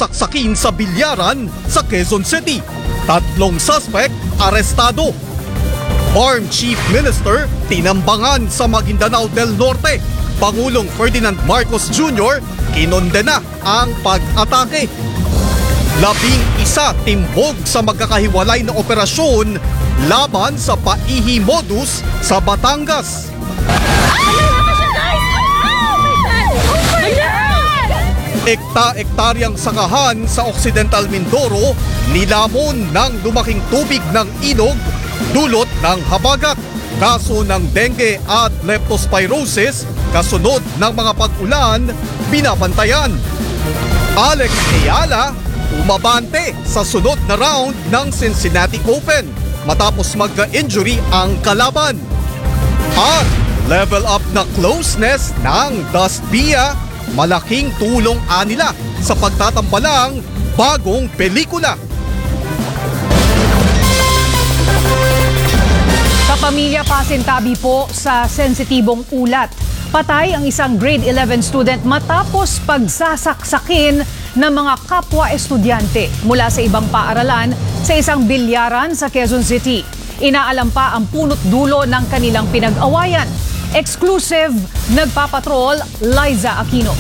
saksakin sa bilyaran sa Quezon City. 3 suspect arestado. Farm Chief Minister tinambangan sa Maguindanao del Norte. Pangulong Ferdinand Marcos Jr. kinondena ang pag-atake. 11 timbog sa magkakahiwalay na operasyon laban sa paihi modus sa Batangas. Ekta-ektaryang sakahan sa Occidental Mindoro nilamon ng lumaking tubig ng ilog dulot ng habagat. Kaso ng dengue at leptospirosis kasunod ng mga pag-ulan binabantayan. Alex Ayala umabante sa sunod na round ng Cincinnati Open matapos magka-injury ang kalaban. At level up na closeness ng Dustbia, malaking tulong anila sa pagtatambalang bagong pelikula. Kapamilya pasintabi po sa sensitibong ulat. Patay ang isang grade 11 student matapos pagsasaksakin ng mga kapwa estudyante mula sa ibang paaralan sa isang bilyaran sa Quezon City. Inaalam pa ang punot dulo ng kanilang pinag-awayan. Exclusive, nagpapatrol Liza Aquino.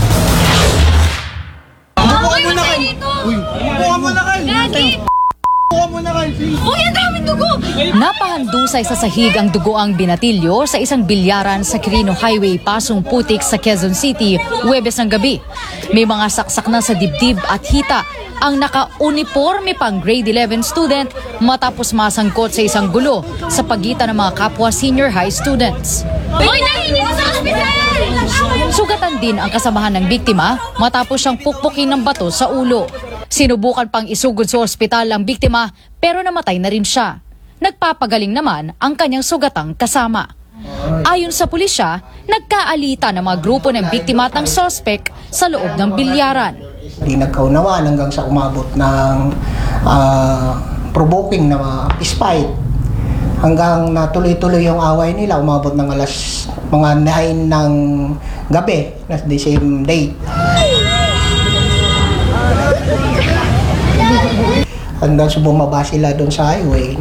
Buka mo na kayo! Buka mo na kayo! Buka mo na kayo! Uy, ang daming dugo! Napahandusay sa sahig ang dugoang binatilyo sa isang bilyaran sa Quirino Highway, Pasong Putik sa Quezon City, Huwebes ng gabi. May mga saksak na sa dibdib at hita ang naka-uniforme pang grade 11 student matapos masangkot sa isang gulo sa pagitan ng mga kapwa senior high students. Uy, nahihili na sa ospital! Sugatan din ang kasamahan ng biktima matapos siyang pukpukin ng bato sa ulo. Sinubukan pang isugod sa ospital ang biktima pero namatay na rin siya. Nagpapagaling naman ang kanyang sugatang kasama. Ayon sa pulisya, nagkaalita ng mga grupo ng biktima at ng sospek sa loob ng bilyaran. Hindi nagkaunawaan hanggang sa umabot ng provoking na fistfight. Hanggang natuloy-tuloy yung away nila, umabot ng mga 9 ng gabi, na the same day. Hanggang sa bumaba sila doon sa highway,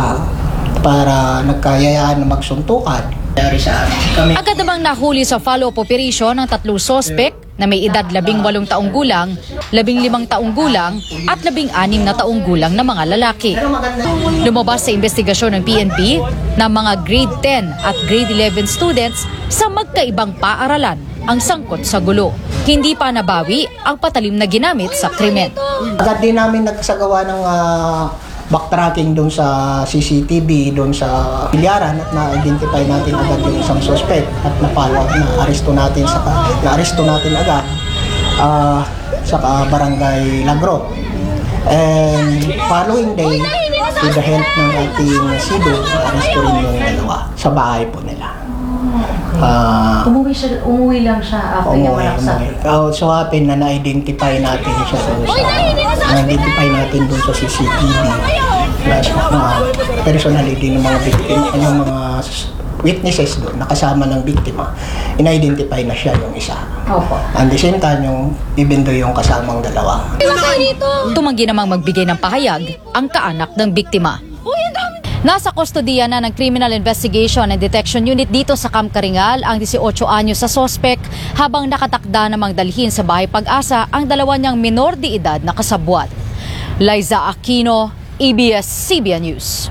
nagkayayaan na magsuntukan. Agad namang nahuli sa follow-up operation ng 3 sospek na may edad 18 taong gulang, 15 taong gulang at 16 na taong gulang na mga lalaki. Lumabas sa investigasyon ng PNP na mga grade 10 at grade 11 students sa magkaibang paaralan ang sangkot sa gulo. Hindi pa nabawi ang patalim na ginamit sa krimen. Agad din namin nagsagawa ng backtracking doon sa CCTV, doon sa bilyaran at na-identify natin agad yung isang suspect at na-follow up, na-aresto natin agad sa barangay Lagro. And following day, with the help ng ating SIDO, na-aresto rin yung dalawa sa bahay po nila. Umuwi lang siya after niya malaksak. So happen na na-identify natin siya na-identify natin doon sa CCTV. Personally din ng mga biktima, yung mga witnesses doon, nakasama ng biktima, in-identify na siya yung isa. Opo. And the same time, yung even though yung kasamang dalawa. Tumanggi namang magbigay ng pahayag ang kaanak ng biktima. Nasa kustodiya na ng Criminal Investigation and Detection Unit dito sa Camp Karingal ang 18 anyos sa sospek habang nakatakda namang dalhin sa Bahay Pag-asa ang dalawa niyang minor de edad na kasabwat. Liza Aquino, ABS-CBN News.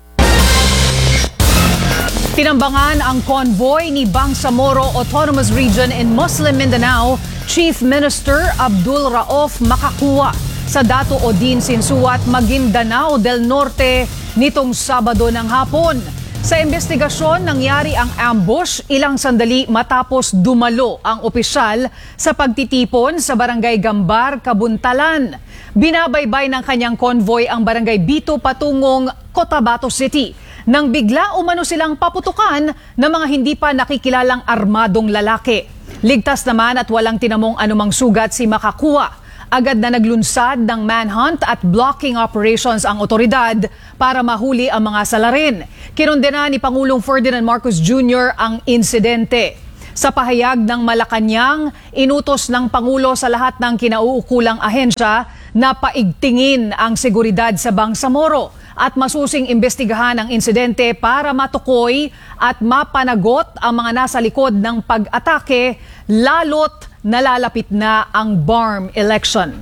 Tinambangan ang convoy ni Bangsamoro Autonomous Region in Muslim Mindanao Chief Minister Abdul Rauf Makakua sa Dato Odin Sinsuat, Maguindanao del Norte nitong Sabado ng hapon. Sa investigasyon, nangyari ang ambush ilang sandali matapos dumalo ang opisyal sa pagtitipon sa Barangay Gambar, Kabuntalan. Binabaybay ng kanyang convoy ang Barangay Bito patungong Cotabato City nang bigla umano silang paputukan ng mga hindi pa nakikilalang armadong lalaki. Ligtas naman at walang tinamong anumang sugat si Makakua. Agad na naglunsad ng manhunt at blocking operations ang otoridad para mahuli ang mga salarin. Kinondena ni Pangulong Ferdinand Marcos Jr. ang insidente. Sa pahayag ng Malacanang, inutos ng Pangulo sa lahat ng kinauukulang ahensya na paigtingin ang seguridad sa Bangsamoro at masusing imbestigahan ang insidente para matukoy at mapanagot ang mga nasa likod ng pag-atake, lalo't nalalapit na ang BARM election.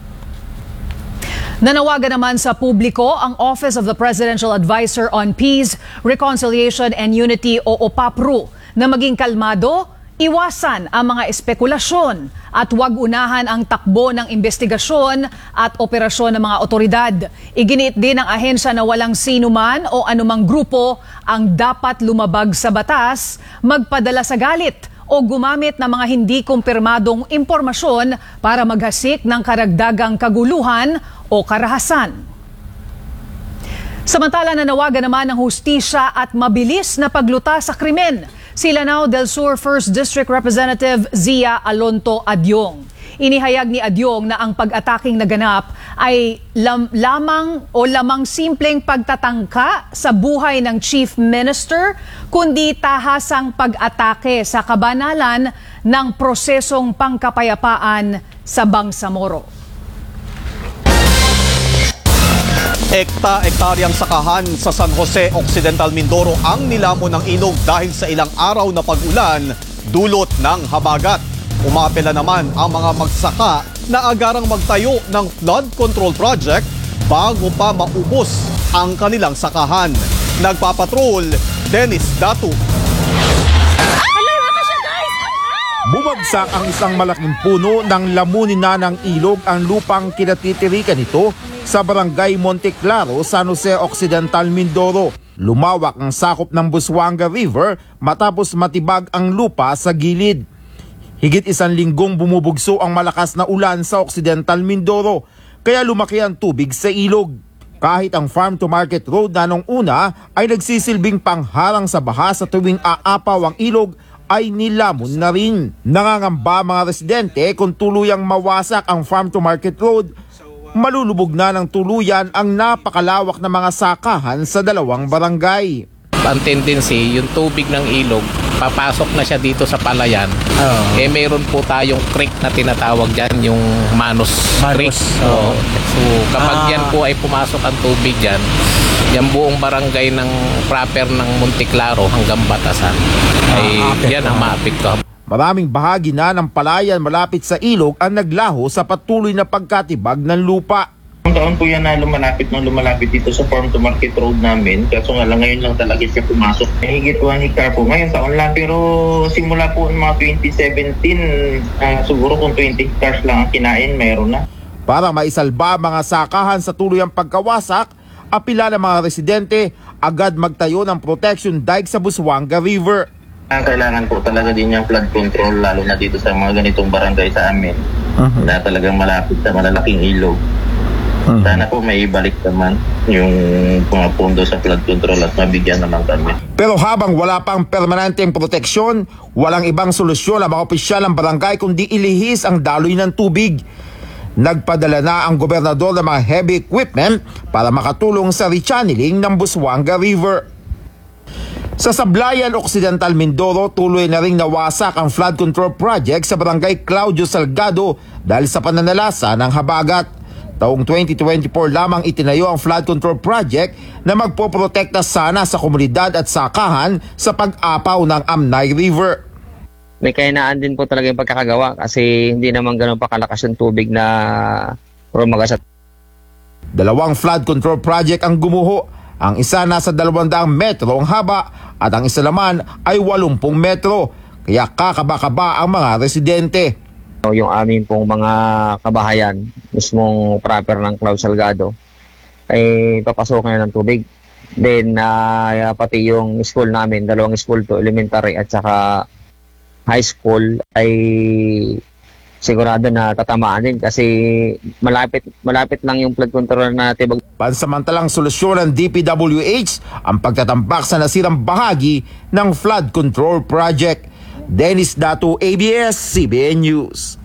Nanawagan naman sa publiko ang Office of the Presidential Advisor on Peace, Reconciliation and Unity o OPAPRU na maging kalmado, iwasan ang mga espekulasyon at huwag unahan ang takbo ng investigasyon at operasyon ng mga otoridad. Iginiit din ng ahensya na walang sinuman o anumang grupo ang dapat lumabag sa batas, magpadala sa galit o gumamit ng mga hindi kumpirmadong impormasyon para maghasik ng karagdagang kaguluhan o karahasan. Samantala, nanawagan naman ng hustisya at mabilis na paglutas sa krimen si Lanao del Sur 1st District Representative Zia Alonto Adyong. Inihayag ni Adyong na ang pag-ataking naganap ay lamang simpleng pagtatangka sa buhay ng Chief Minister, kundi tahasang pag-atake sa kabanalan ng prosesong pangkapayapaan sa Bangsamoro. Ekta-ektaryang sakahan sa San Jose Occidental, Mindoro ang nilamon ng ilog dahil sa ilang araw na pag-ulan dulot ng habagat. Umapela naman ang mga magsaka na agarang magtayo ng flood control project bago pa maubos ang kanilang sakahan. Nagpapatrol, Dennis Datu. Bumagsak ang isang malaking puno ng lamunin na ng ilog ang lupang kinatitirikan nito sa barangay Monte Claro, San Jose Occidental, Mindoro. Lumawak ang sakop ng Busuanga River matapos matibag ang lupa sa gilid. Higit 1 linggong bumubugso ang malakas na ulan sa Occidental Mindoro, kaya lumaki ang tubig sa ilog. Kahit ang Farm to Market Road na nung una ay nagsisilbing pangharang sa baha sa tuwing aapaw ang ilog, ay nilamon na rin. Nangangamba mga residente kung tuluyang mawasak ang Farm to Market Road, malulubog na ng tuluyan ang napakalawak na mga sakahan sa dalawang barangay. Ang tendency, yung tubig ng ilog, papasok na siya dito sa palayan. Mayroon po tayong creek na tinatawag dyan, yung Manos Creek. So kapag yan po ay pumasok ang tubig dyan, yung buong barangay ng proper ng Monte Claro hanggang Batasan, ay yan ang maapektuhan. Maraming bahagi na ng palayan malapit sa ilog ang naglaho sa patuloy na pagkatibag ng lupa. Taon po yan na lumalapit dito sa Farm to Market Road namin. Kaso nga lang ngayon lang talaga siya pumasok. Higit 1 hectare po. Ngayon taon lang, pero simula po ng mga 2017, siguro kung 20 hectares lang ang kinain, mayroon na. Para maisalba mga sakahan sa tuluyang pagkawasak, apila ng mga residente agad magtayo ng protection dike sa Busuanga River. Kailangan po talaga din yung flood control, lalo na dito sa mga ganitong barangay sa amin, na talagang malapit sa malalaking ilog. Sana po may ibalik naman yung mga pondo sa flood control at mabigyan naman kami. Pero habang wala pang permanenteng proteksyon, walang ibang solusyon ang mga opisyal ng barangay kundi ilihis ang daloy ng tubig. Nagpadala na ang gobernador ng mga heavy equipment para makatulong sa rechanneling ng Busuanga River. Sa Sablayan, Occidental Mindoro, tuloy na ring nawasak ang flood control project sa barangay Claudio Salgado dahil sa pananalasa ng habagat. Taong 2024 lamang itinayo ang flood control project na magpoprotekta sana sa komunidad at sakahan sa pag-apaw ng Amnay River. May kahinaan din po talaga yung pagkakagawa kasi hindi naman ganun pa kalakas yung tubig na rumagasat. 2 flood control project ang gumuho. Ang isa nasa 200 metro ang haba at ang isa naman ay 80 metro. Kaya kakaba-kaba ang mga residente. Yung amin pong mga kabahayan, mismong proper ng Claudio Salgado, ay papasokan na ng tubig. Then pati yung school namin, 2 school to, elementary at saka high school, ay sigurado na tatamaan din kasi malapit lang yung flood control na tibag. Pansamantalang solusyon ng DPWH ang pagtatambak sa nasirang bahagi ng flood control project. Dennis Datu, ABS-CBN News.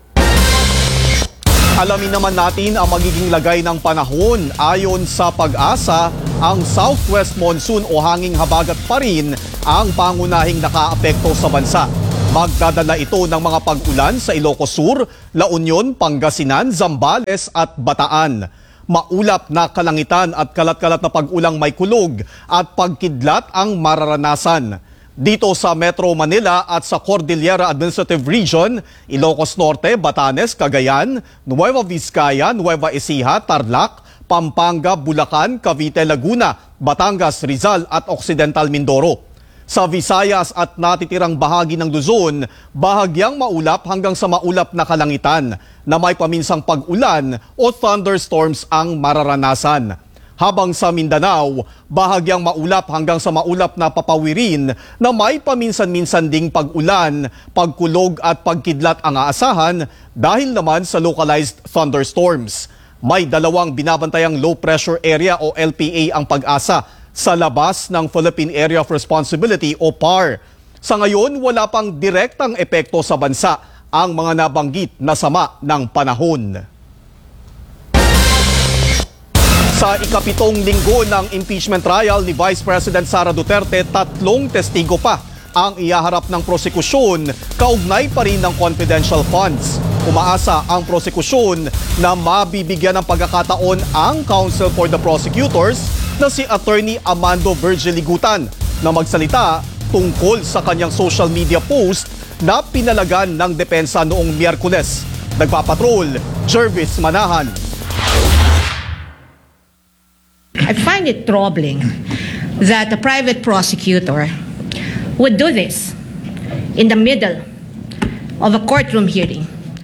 Alamin naman natin ang magiging lagay ng panahon. Ayon sa Pag-asa, ang southwest monsoon o hanging habagat pa rin ang pangunahing nakaapekto sa bansa. Magdadala ito ng mga pag-ulan sa Ilocos Sur, La Union, Pangasinan, Zambales at Bataan. Maulap na kalangitan at kalat-kalat na pag-ulang may kulog at pagkidlat ang mararanasan. Dito sa Metro Manila at sa Cordillera Administrative Region, Ilocos Norte, Batanes, Cagayan, Nueva Vizcaya, Nueva Ecija, Tarlac, Pampanga, Bulacan, Cavite, Laguna, Batangas, Rizal at Occidental Mindoro. Sa Visayas at natitirang bahagi ng Luzon, bahagyang maulap hanggang sa maulap na kalangitan na may paminsang pag-ulan o thunderstorms ang mararanasan. Habang sa Mindanao, bahagyang maulap hanggang sa maulap na papawirin na may paminsan-minsan ding pag-ulan, pagkulog at pagkidlat ang aasahan dahil naman sa localized thunderstorms. May dalawang binabantayang low pressure area o LPA ang Pag-asa sa labas ng Philippine Area of Responsibility o PAR. Sa ngayon, wala pang direktang epekto sa bansa ang mga nabanggit na sama ng panahon. Sa ikapitong linggo ng impeachment trial ni Vice President Sara Duterte, 3 testigo pa ang ihaharap ng prosekusyon kaugnay pa rin ng confidential funds. Umaasa ang prosekusyon na mabibigyan ng pagkakataon ang Counsel for the Prosecutors na si Attorney Amando Virgiligutan na magsalita tungkol sa kanyang social media post na pinalagan ng depensa noong Miyerkules. Nagpapatrol, Jervis Manahan. I find it troubling that a private prosecutor would do this in the middle of a courtroom hearing.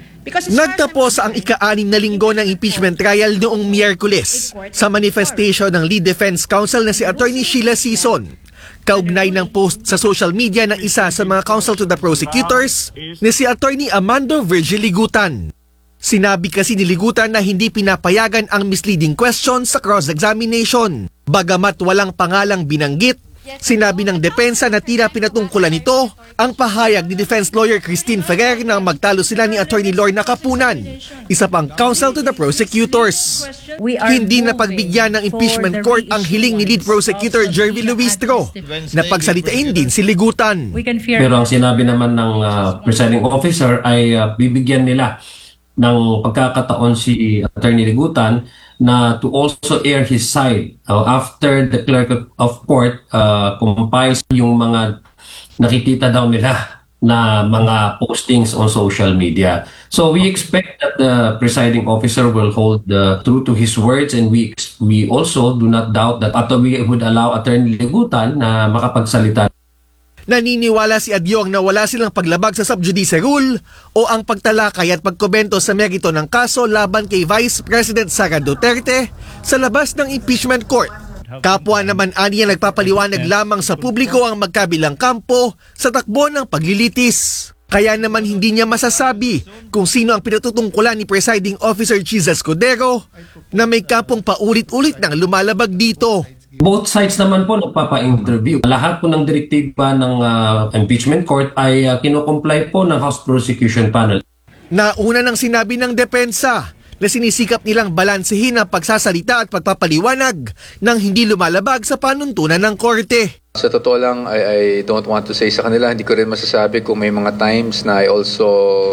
Nagtapos ang ika-6 na linggo ng impeachment trial noong Miyerkules sa manifestation ng lead defense counsel na si Attorney Sheila Sison. Kaugnay ng post sa social media ng isa sa mga counsel to the prosecutors ni si Attorney Amando Virgiligutan. Sinabi kasi ni Ligutan na hindi pinapayagan ang misleading questions sa cross-examination. Bagamat walang pangalang binanggit, sinabi ng depensa na tila pinatungkulan nito ang pahayag ni defense lawyer Christine Ferrer nang magtalo sila ni Attorney Lorna Kapunan, isa pang counsel to the prosecutors. Hindi na pagbigyan ng impeachment court ang hiling ni lead prosecutor Jervy Luistro na pagsalitain din si Ligutan. Pero ang sinabi naman ng presiding officer ay bibigyan nila ng pagkakataon si Attorney Ligutan na to also air his side after the clerk of court compiles yung mga nakikita daw nila na mga postings on social media. So we expect that the presiding officer will hold true to his words, and we also do not doubt that we would allow Attorney Ligutan na makapagsalita. Naniniwala si Adyong na wala silang paglabag sa subjudice rule o ang pagtalakay at pagkomento sa merito ng kaso laban kay Vice President Sara Duterte sa labas ng impeachment court. Kapwa naman aniya nagpapaliwanag lamang sa publiko ang magkabilang kampo sa takbo ng paglilitis. Kaya naman hindi niya masasabi kung sino ang pinatutungkulan ni Presiding Officer Chiz Escudero na may kampong paulit-ulit nang lumalabag dito. Both sides naman po nagpapa-interview. Lahat po ng direktiba ng impeachment court ay kinocomply po ng House Prosecution Panel. Nauna nang sinabi ng depensa na sinisikap nilang balansehin ang pagsasalita at pagpapaliwanag nang hindi lumalabag sa panuntunan ng korte. Sa totoo lang, I don't want to say sa kanila, hindi ko rin masasabi kung may mga times na I also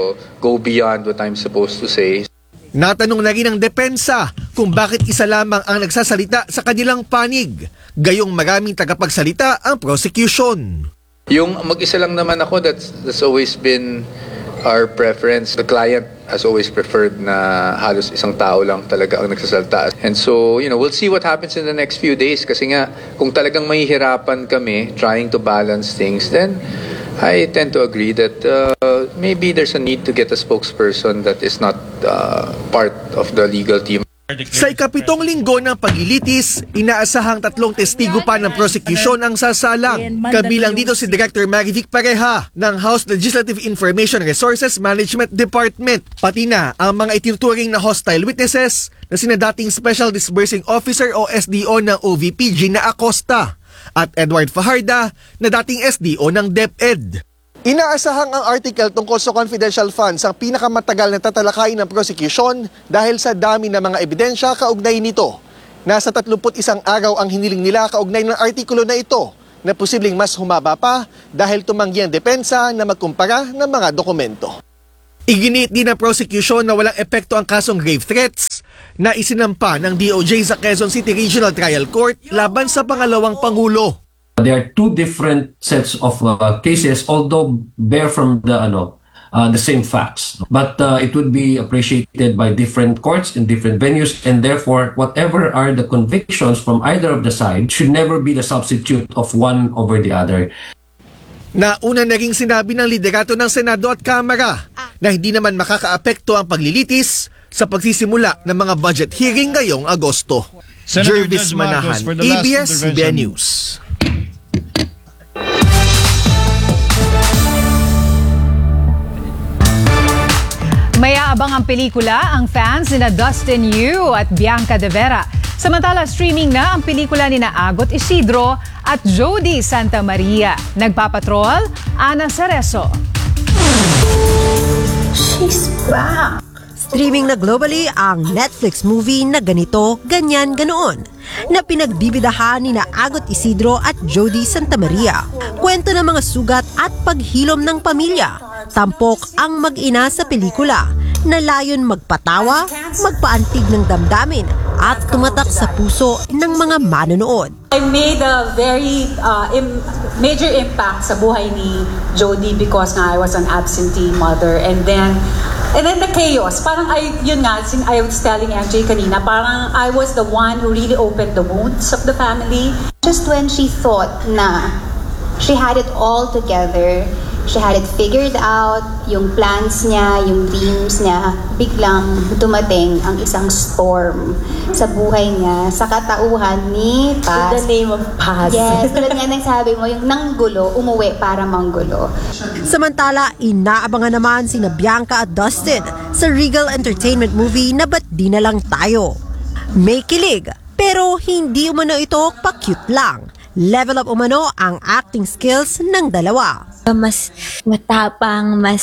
go beyond what I'm supposed to say. Natanong na rin ng depensa kung bakit isa lamang ang nagsasalita sa kanilang panig, gayong maraming tagapagsalita ang prosecution. Yung mag-isa lang naman ako, that's always been our preference. The client has always preferred na halos isang tao lang talaga ang nagsasalita. And so, we'll see what happens in the next few days kasi nga, kung talagang mahihirapan kami trying to balance things, then I tend to agree that maybe there's a need to get a spokesperson that is not part of the legal team. Sa ikapitong linggo ng paglilitis, inaasahang 3 testigo pa ng prosecution ang sasalang. Kabilang dito si Director Marivic Pareha ng House Legislative Information Resources Management Department, pati na ang mga itinuturing na hostile witnesses na sina dating Special Disbursing Officer o SDO ng OVP Gina Acosta at Edward Fajarda na dating SDO ng DepEd. Inaasahang ang article tungkol sa confidential funds ang pinakamatagal na tatalakayin ng prosecution dahil sa dami ng mga ebidensya kaugnay nito. Nasa 31 araw ang hiniling nila kaugnay ng artikulo na ito na posibleng mas humaba pa dahil tumanggi ang depensa na magkumpara ng mga dokumento. Iginiit din ng prosecution na walang epekto ang kasong grave threats na isinampa ng DOJ sa Quezon City Regional Trial Court laban sa pangalawang Pangulo. There are two different sets of cases, although bear from the same facts. But it would be appreciated by different courts in different venues, and therefore, whatever are the convictions from either of the sides should never be the substitute of one over the other. Nauna na ring sinabi ng liderato ng Senado at Kamara na hindi naman makakaapekto ang paglilitis sa pagsisimula ng mga budget hearing ngayong Agosto. Jervis Manahan, ABS-CBN News. May aabang ang pelikula ang fans nina Dustin Yu at Bianca De Vera. Samantala, streaming na ang pelikula nina Agot Isidro at Jody Santa Maria. Nagpapatrol, Ana Cerezo. She's back! Streaming na globally ang Netflix movie na Ganito, Ganyan, Ganoon na pinagbibidahan ni Agot Isidro at Jody Santa Maria. Kwento ng mga sugat at paghilom ng pamilya. Tampok ang mag-ina sa pelikula na layon magpatawa, magpaantig ng damdamin at tumatak sa puso ng mga manonood. I made a very major impact sa buhay ni Jody because I was an absentee mother, and then the chaos, parang I was telling MJ kanina, parang I was the one who really opened the wounds of the family. Just when she thought na she had it all together, she had it figured out, yung plans niya, yung dreams niya, biglang dumating ang isang storm sa buhay niya, sa katauhan ni Paz. The name of Paz. Yes, tulad nga ng sabi mo, yung nanggulo, umuwi para manggulo. Samantala, inaabangan naman sina Bianca at Dustin sa Regal Entertainment movie na Ba't Di Na Lang Tayo. May kilig, pero hindi umano ito pa-cute lang. Level up umano ang acting skills ng dalawa. Mas matapang, mas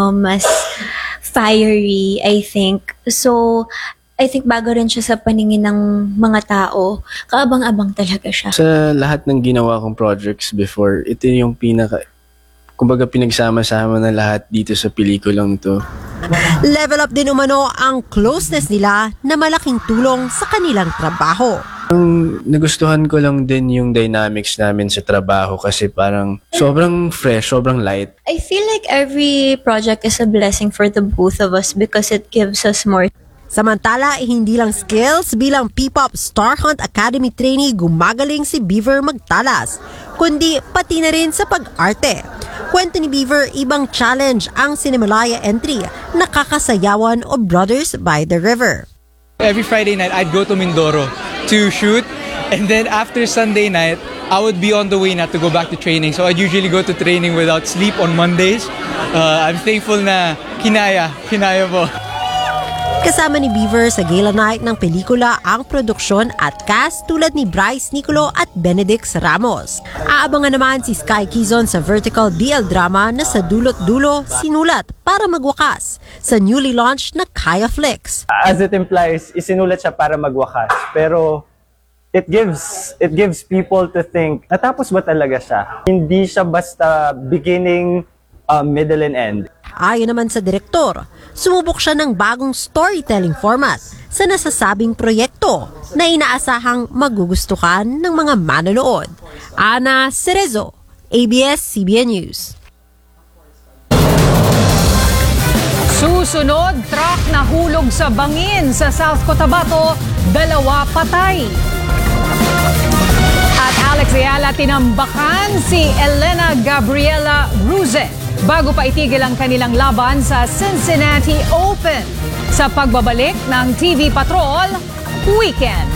fiery, I think. So, I think bago rin siya sa paningin ng mga tao, kaabang-abang talaga siya. Sa lahat ng ginawa kong projects before, ito yung kumbaga pinagsama-sama na lahat dito sa pelikulang to. Level up din umano ang closeness nila na malaking tulong sa kanilang trabaho. Ang nagustuhan ko lang din yung dynamics namin sa trabaho kasi parang sobrang fresh, sobrang light. I feel like every project is a blessing for the both of us because it gives us more. Samantala, hindi lang skills bilang P-pop Star Hunt Academy trainee gumagaling si Beaver Magtalas, kundi pati na rin sa pag-arte. Kwento ni Beaver, ibang challenge ang Cinemalaya entry na Kakasayawan o Brothers by the River. Every Friday night, I'd go to Mindoro to shoot, and then after Sunday night, I would be on the way na to go back to training. So I'd usually go to training without sleep on Mondays. I'm thankful na kinaya po. Kasama ni Beaver sa gala night ng pelikula ang produksyon at cast tulad ni Bryce Nicolo at Benedict Ramos. Aabangan naman si Sky Quezon sa vertical BL drama na Sa Dulot Dulo Sinulat para Magwakas sa newly launched na Kaya Flix. As it implies, isinulat siya para magwakas. Pero it gives people to think, natapos ba talaga siya? Hindi siya basta beginning, middle and end. Ayon naman sa direktor, sumubok siya ng bagong storytelling format sa nasasabing proyekto na inaasahang magugustuhan ng mga manonood. Ana Cerezo, ABS-CBN News. Susunod, truck na hulog sa bangin sa South Cotabato, 2 patay. At Alex Ayala tinambakan si Elena Gabriela Ruze bago pa itigil ang kanilang laban sa Cincinnati Open sa pagbabalik ng TV Patrol Weekend.